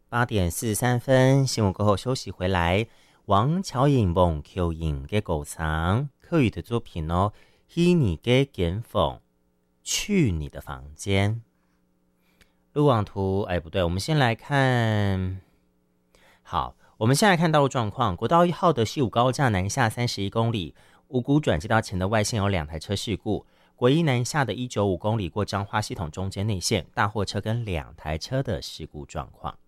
8点43分，新闻过后休息回来。王巧颖梦 Q 影嘅狗藏客语的作品哦，去你嘅间房，去你的房间。路网图，不对，我们先来看。好，我们先来看道路状况。国道1号的西武高架南下31公里，五股转接道前的外线有2台车事故。国一南下的195公里过彰化系统中间内线，大货车跟2台车的事故状况。